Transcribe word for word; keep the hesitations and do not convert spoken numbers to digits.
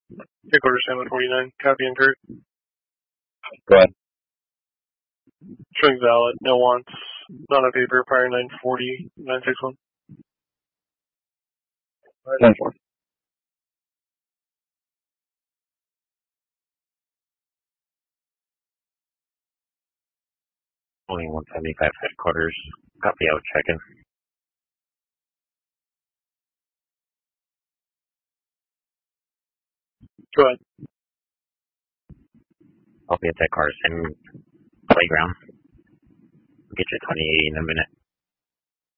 Three quarter seven forty-nine. Copy and Kurt. Go ahead. Showing valid. No wants. Not on paper. Prior nine forty. nine six one. nine four. Only one seventy-five headquarters. Copy out checking. Go ahead. Copy at that cars and playground. Get you twenty eighty in a minute.